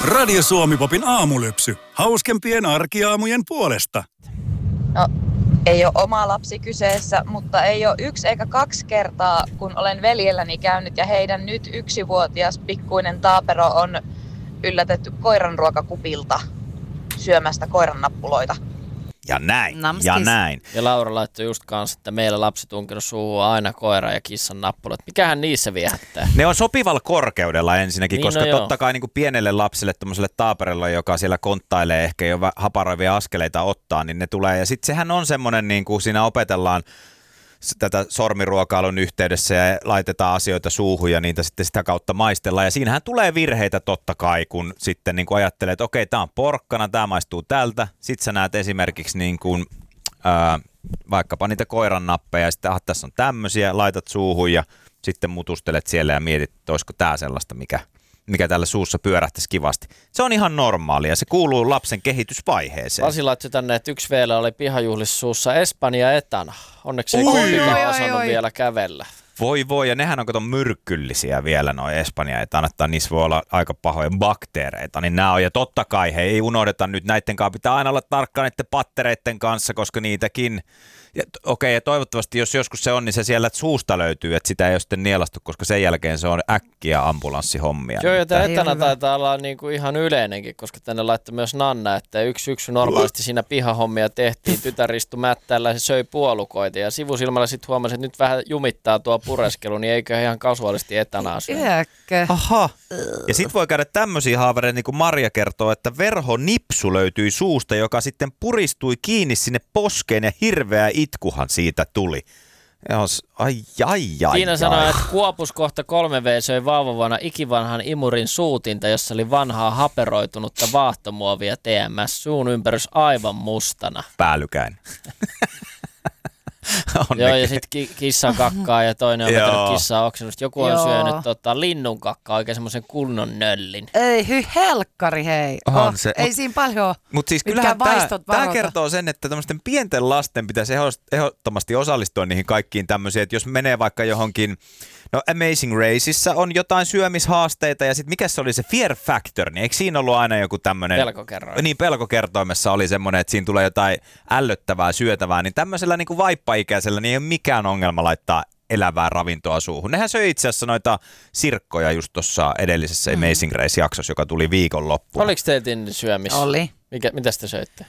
Radio Suomi-popin aamulypsy. Hauskempien arkiaamujen puolesta. No, ei ole oma lapsi kyseessä, mutta ei ole 1 eikä 2 kertaa, kun olen veljelläni käynyt ja heidän nyt 1-vuotias pikkuinen taapero on yllätetty koiranruokakupilta syömästä koirannappuloita. Ja näin, Namskis. ja näin. Ja Laura laittoi just kanssa, että meillä lapsi tunkenut suuhun aina koira ja kissan nappulat. Mikähän niissä viehättää? Ne on sopivalla korkeudella ensinnäkin, Niin, koska no totta kai niin kuin pienelle lapselle, tuommoiselle taaperelle, joka siellä konttailee ehkä jo haparoivia askeleita ottaa, niin ne tulee. Ja sitten sehän on semmoinen, niin kuin siinä opetellaan tätä sormiruokailun yhteydessä ja laitetaan asioita suuhun ja niitä sitten sitä kautta maistellaan. Ja siinähän tulee virheitä totta kai, kun sitten niin kuin ajattelee, että okei, tämä on porkkana, tämä maistuu tältä. Sitten sä näet esimerkiksi niin kuin, vaikkapa niitä koiran nappeja ja sitten tässä on tämmöisiä, laitat suuhun ja sitten mutustelet siellä ja mietit, että olisiko tämä sellaista, mikä tällä suussa pyörähtäisi kivasti. Se on ihan normaalia, se kuuluu lapsen kehitysvaiheeseen. Pasi laittoi tänne, että 1 vielä oli pihajuhlissa suussa Espanja etana. Onneksi ei kumpikaan osannut vielä kävellä. Voi, ja nehän on kato myrkyllisiä vielä, noi espanjaetanat, tai niissä voi olla aika pahoja bakteereita, niin nämä on, ja totta kai he ei unohdeta nyt, näiden kanssa pitää aina olla tarkkaan näiden pattereiden kanssa, koska niitäkin, ja toivottavasti jos joskus se on, niin se siellä suusta löytyy, että sitä ei ole sitten nielastu, koska sen jälkeen se on äkkiä ambulanssihommia. Joo, ja tämä etana taitaa olla niinku ihan yleinenkin, koska tänne laittoi myös Nanna, että yksi syksy normaalisti siinä pihahommia tehtiin, tytär istui mättäällä ja se söi puolukoita, ja sivusilmällä sitten huomasi, että nyt vähän jumittaa tuo pureskelu, niin eikö ihan kasuaalisti etanaa syö. Aha. Ja sitten voi käydä tämmöisiä haavereita, niin kuin Marja kertoo, että verhonipsu löytyi suusta, joka sitten puristui kiinni sinne poskeen ja hirveä itkuhan siitä tuli. Tiina sanoi, että Kuopus kohta 3V söi vauvavana ikivanhan imurin suutinta, jossa oli vanhaa haperoitunutta vaahtomuovia TMS, suun ympärys aivan mustana. Päällykäin. Joo, ja sitten kissa kakkaa ja toinen on vetänyt kissaa oksennusta. Joku on syönyt linnun kakkaa, oikein semmoisen kunnon nöllin. Ei, helkkari hei. Ei siinä paljon. Mutta siis kyllähän tämä kertoo sen, että tämmöisten pienten lasten pitäisi ehdottomasti osallistua niihin kaikkiin tämmöisiin, että jos menee vaikka johonkin, no Amazing Raceissa on jotain syömishaasteita ja sitten mikä se oli se Fear Factor, niin eikö siinä ollut aina joku tämmöinen? Pelkokerroin. Niin, pelkokertoimessa oli semmoinen, että siinä tulee jotain ällöttävää syötävää, niin tämmöisellä niin kuin vaippaikäisellä niin ei ole mikään ongelma laittaa elävää ravintoa suuhun. Nehän söi itse asiassa noita sirkkoja just tuossa edellisessä Amazing Race-jaksossa, joka tuli viikonloppuun. Oliko teitä syömissä? Oli. Mitä te söitte?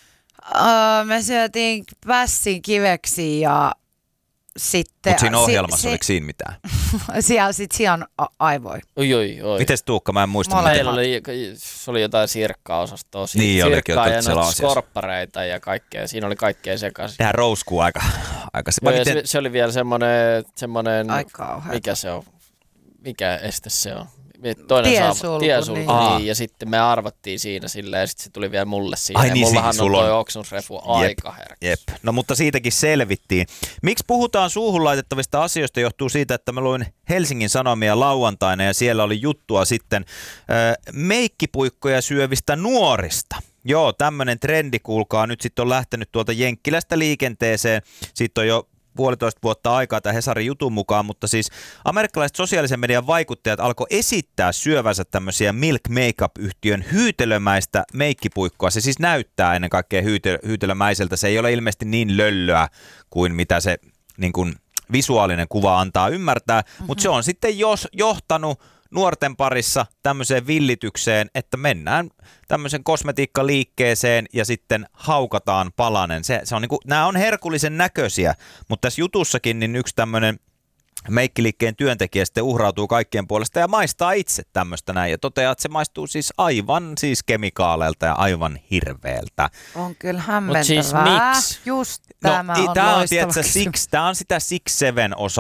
Me syötiin pässin kiveksi ja sitten... Mutta siinä ohjelmassa oliko siinä mitään? Siellä on aivoja. Oi. Mites Tuukka, mä en muista. Meillä se oli jotain sirkka-osastoa. Niin sirkkaa ja skorppareita ja kaikkea. Siinä oli kaikkea sekaisin. Tehän rouskuu aika. Se oli vielä semmoinen mikä se on? Mikä este se on? Tiesulku, niin. Ja sitten me arvattiin siinä sillä ja sitten se tuli vielä mulle siinä. Ai niin, mullahan on toi oksennusrefu aika herkkä. Jep. No mutta siitäkin selvittiin. Miksi puhutaan suuhun laitettavista asioista johtuu siitä, että mä luin Helsingin Sanomia lauantaina ja siellä oli juttua sitten meikkipuikkoja syövistä nuorista. Joo, tämmöinen trendi kuulkaa nyt sitten on lähtenyt tuolta Jenkkilästä liikenteeseen. Siitä on jo 1,5 vuotta aikaa tämä Hesarin jutun mukaan, mutta siis amerikkalaiset sosiaalisen median vaikuttajat alkoi esittää syövänsä tämmöisiä Milk Makeup-yhtiön hyytelömäistä meikkipuikkoa. Se siis näyttää ennen kaikkea hyytelömäiseltä. Se ei ole ilmeisesti niin löllöä kuin mitä se niin kuin visuaalinen kuva antaa ymmärtää, mutta se on sitten johtanut nuorten parissa tämmöiseen villitykseen, että mennään tämmöisen kosmetiikkaliikkeeseen ja sitten haukataan palanen. Se on niinku, nämä on herkullisen näköisiä, mutta tässä jutussakin niin yksi tämmöinen meikkiliikkeen työntekijä sitten uhrautuu kaikkien puolesta ja maistaa itse tämmöistä näin ja toteaa, että se maistuu siis aivan siis kemikaaleilta ja aivan hirveältä. On kyllä hämmentävää. Mutta siis miksi? Just tämä on tämä on, loistava tämä on sitä 6-7 osa